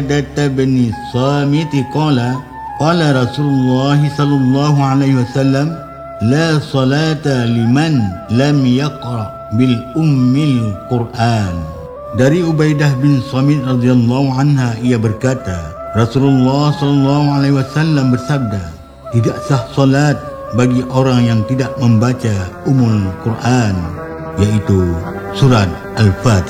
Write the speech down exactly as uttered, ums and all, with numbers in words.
Ubadah bin Samit qala qala Rasulullah sallallahu alaihi wasallam la salata liman lam yaqra bil ummil Quran. Dari Ubaidah bin Samit radhiyallahu anha, ia berkata, Rasulullah sallallahu alaihi wasallam bersabda, tidak sah solat bagi orang yang tidak membaca Ummul Quran, yaitu surat Al-Fatihah.